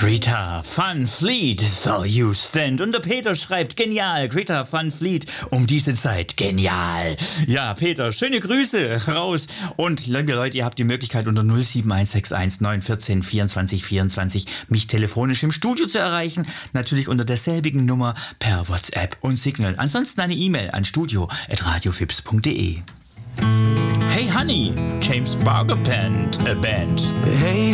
Greta Van Fleet, So You Stand. Und der Peter schreibt, genial, Greta Van Fleet, um diese Zeit, genial. Ja, Peter, schöne Grüße raus. Und liebe Leute, ihr habt die Möglichkeit unter 07161 914 24 24 mich telefonisch im Studio zu erreichen. Natürlich unter derselbigen Nummer per WhatsApp und Signal. Ansonsten eine E-Mail an studio@radiofips.de. Hey Honey, James Barger Band. Hey